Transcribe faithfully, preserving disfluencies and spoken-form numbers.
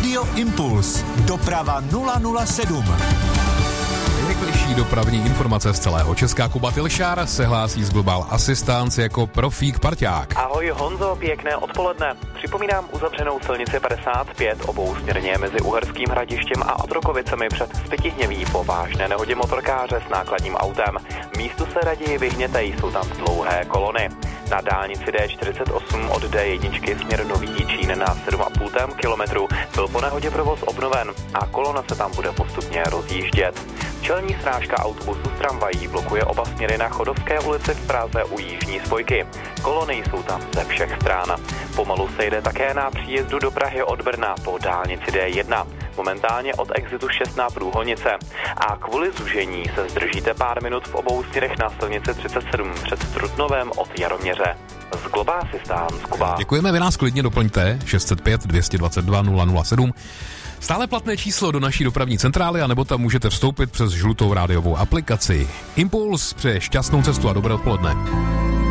Radio Impuls. Doprava nula nula sedm. Nejrychlejší dopravní informace z celého Česka. Kuba Tilšár se hlásí z Global Assistance jako profík parťák. Ahoj Honzo, pěkné odpoledne. Připomínám uzavřenou silnici padesát pět obousměrně mezi Uherským Hradištěm a Otrokovicemi před Spytihněví po vážné nehodě motorkáře s nákladním autem. Místu se raději vyhněte, jsou tam dlouhé kolony. Na dálnici D čtyřicet osm od D jedna směr Nový Jičín na sedm a půl kilometru byl po nehodě provoz obnoven a kolona se tam bude postupně rozjíždět. Čelní srážka autobusu s tramvají blokuje oba směry na Chodovské ulici v Praze u jižní spojky. Kolony jsou tam ze všech stran. Pomalu se jde také na příjezdu do Prahy od Brna po dálnici D jedna. Momentálně od exitu šest na průhonice. A kvůli zužení se zdržíte pár minut v obou směrech na silnici třicet sedm před Trutnovem od Jaroměře. Z Global Assistance, Kuba. Děkujeme, vy nás klidně doplňte šest set pět dvě stě dvacet dva nula nula sedm. Stále platné číslo do naší dopravní centrály, anebo tam můžete vstoupit přes žlutou rádiovou aplikaci. Impuls, přeje šťastnou cestu a dobré odpoledne.